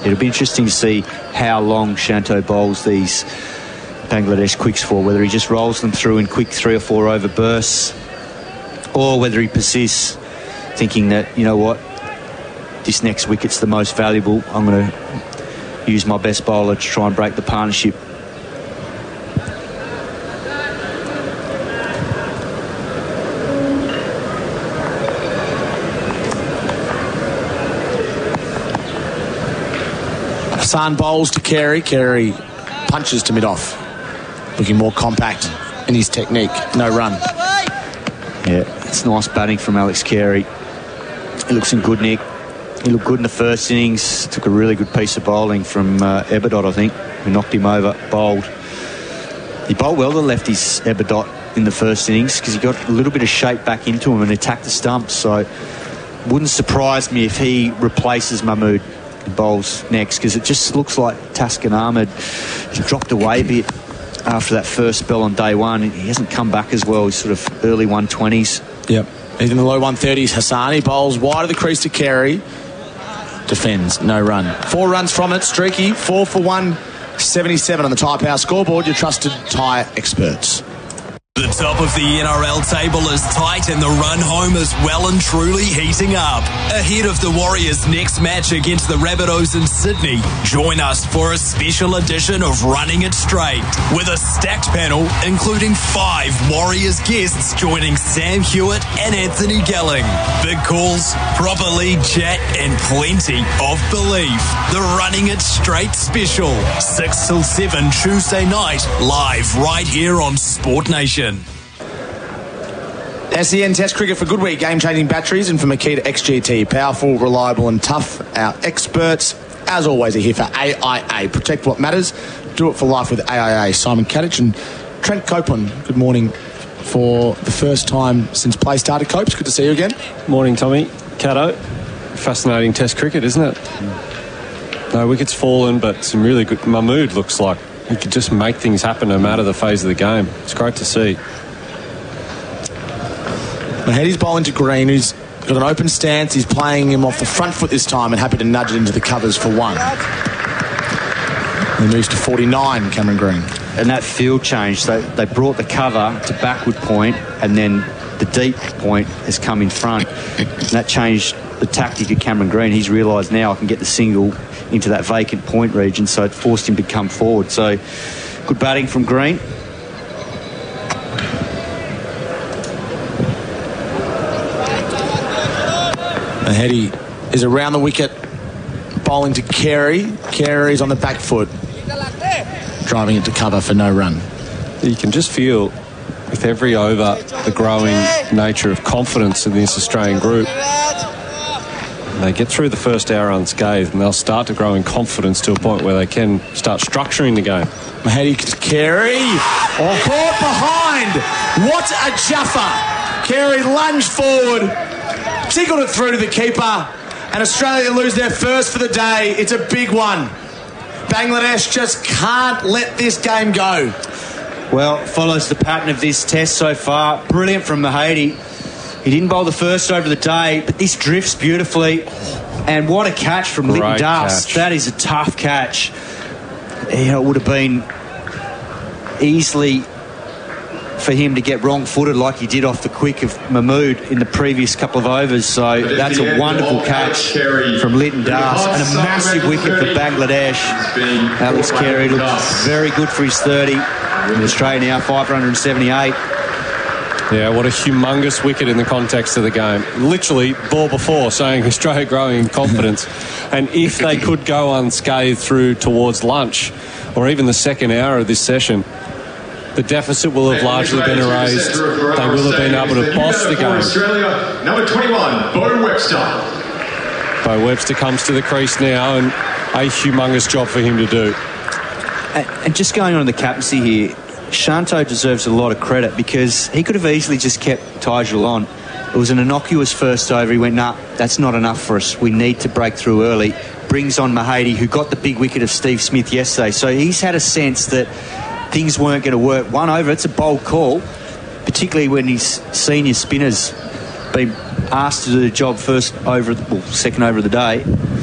it'll be interesting to see how long Shanto bowls these Bangladesh quicks for, whether he just rolls them through in quick 3 or 4 over bursts, or whether he persists thinking that, you know what, this next wicket's the most valuable. I'm going to use my best bowler to try and break the partnership. Hassan bowls to Carey. Carey punches to mid-off. Looking more compact in his technique. No run. Yeah, it's nice batting from Alex Carey. He looks in good nick. He looked good in the first innings. Took a really good piece of bowling from Eberdot, I think, who knocked him over, bowled. He bowled well to lefties, Eberdot, in the first innings because he got a little bit of shape back into him and attacked the stumps. So wouldn't surprise me if he replaces Mahmood and bowls next, because it just looks like Taskin Ahmed dropped away a bit after that first spell on day one. He hasn't come back as well. He's sort of early 120s. Yep. He's in the low 130s. Hassani bowls wide of the crease to Carey. Defends. No run. 4 runs from it. Streaky. 4 for 177 on the Tyre Power scoreboard. Your trusted tyre experts. The top of the NRL table is tight and the run home is well and truly heating up. Ahead of the Warriors' next match against the Rabbitohs in Sydney, join us for a special edition of Running It Straight with a stacked panel including 5 Warriors guests joining Sam Hewitt and Anthony Gelling. Big calls, proper lead chat and plenty of belief. The Running It Straight special, 6 till 7 Tuesday night, live right here on Sport Nation. SEN Test Cricket for Goodweek, game-changing batteries, and for Makita XGT. Powerful, reliable and tough. Our experts, as always, are here for AIA. Protect what matters. Do it for life with AIA. Simon Kadich and Trent Copeland. Good morning for the first time since play started. Copes, good to see you again. Morning, Tommy. Caddo. Fascinating Test cricket, isn't it? No wickets fallen, but some really good... Mahmood looks like he could just make things happen no matter the phase of the game. It's great to see. Mahedi's bowling to Green, who's got an open stance. He's playing him off the front foot this time and happy to nudge it into the covers for 1. He moves to 49, Cameron Green. And that field change, they brought the cover to backward point, and then the deep point has come in front. And that changed the tactic of Cameron Green. He's realised now I can get the single into that vacant point region, so it forced him to come forward. So good batting from Green. Mahedi is around the wicket, bowling to Carey. Carey's on the back foot, driving it to cover for no run. You can just feel with every over the growing nature of confidence in this Australian group. They get through the first hour unscathed and they'll start to grow in confidence to a point where they can start structuring the game. Mahedi to Carey. Oh, caught behind. What a juffer. Carey lunged forward, tickled it through to the keeper, and Australia lose their first for the day. It's a big one. Bangladesh just can't let this game go. Well, follows the pattern of this test so far. Brilliant from Mahedi. He didn't bowl the first over the day, but this drifts beautifully. And what a catch from Lytton Das. That is a tough catch. You know, it would have been easily for him to get wrong-footed like he did off the quick of Mahmood in the previous couple of overs. So that's a wonderful catch from Lytton Das and a massive wicket for Bangladesh. Alex Carey looked very good for his 30. In Australia now 578. Yeah, what a humongous wicket in the context of the game. Literally, ball before, saying Australia growing in confidence. And if they could go unscathed through towards lunch, or even the second hour of this session, the deficit will have largely been erased. They will have been able to boss the game. Australia, number 21, Bo Webster. Bo Webster comes to the crease now, and a humongous job for him to do. And just going on the captaincy here, Shanto deserves a lot of credit because he could have easily just kept Tijul on. It was an innocuous first over. He went, nah, that's not enough for us. We need to break through early. Brings on Mahedi, who got the big wicket of Steve Smith yesterday. So he's had a sense that things weren't going to work. 1 over, it's a bold call, particularly when his senior spinners been asked to do the job first over, well, second over of the day.